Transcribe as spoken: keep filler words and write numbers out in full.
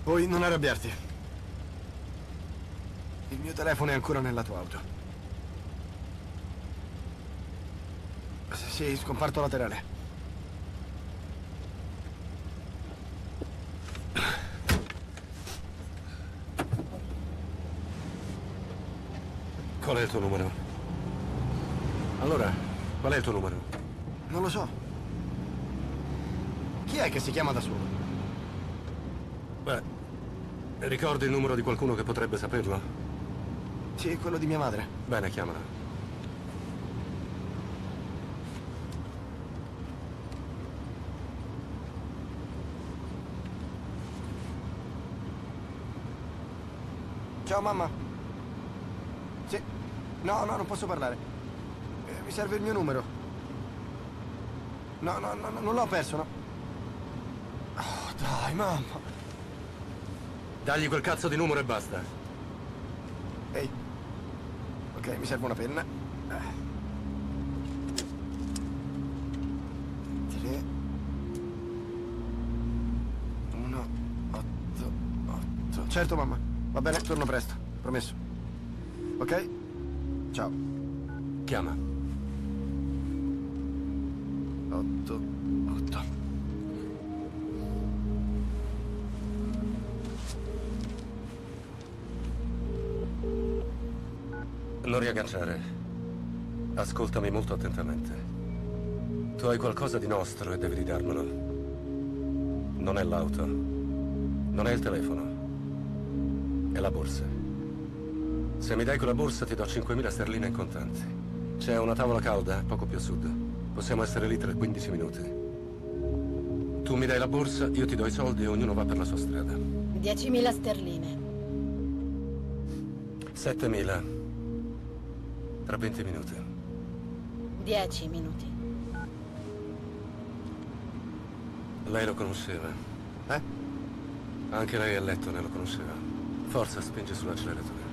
Puoi non arrabbiarti. Il mio telefono è ancora nella tua auto. Sì, scomparto laterale. Qual è il tuo numero? Allora, qual è il tuo numero? Non lo so. Chi è che si chiama da solo? Beh, ricordi il numero di qualcuno che potrebbe saperlo? Sì, quello di mia madre. Bene, chiamala. Ciao mamma. Sì. No, no, non posso parlare. Eh, mi serve il mio numero. No, no, no, no, non l'ho perso, no. Oh, dai, mamma. Dagli quel cazzo di numero e basta. Ehi. Ok, mi serve una penna. Tre. Uno. Otto. Otto. Certo, mamma. Va bene, torno presto. Promesso. Ok? Ciao. Chiama. Otto. Otto. Non riagganciare. Ascoltami molto attentamente. Tu hai qualcosa di nostro e devi ridarmelo. Non è l'auto. Non è il telefono. È la borsa. Se mi dai quella borsa ti do cinquemila sterline in contanti. C'è una tavola calda poco più a sud. Possiamo essere lì tra quindici minuti. Tu mi dai la borsa, io ti do i soldi e ognuno va per la sua strada. diecimila sterline. settemila. Tra venti minuti. dieci minuti. Lei lo conosceva? Eh? Anche lei a letto ne lo conosceva. Forza, spingi sull'acceleratore.